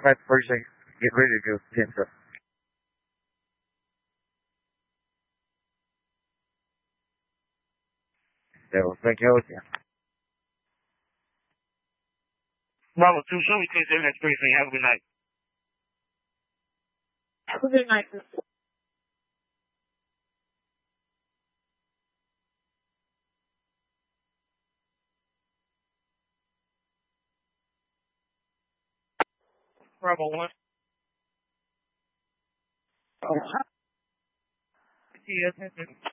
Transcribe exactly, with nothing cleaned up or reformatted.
Alright, first thing, get ready to go, tense up. So, thank you, yeah. Bravo two, show me clear seven, that's briefing. Have a good night. Have a good night. Bravo one. Oh, See you, attention.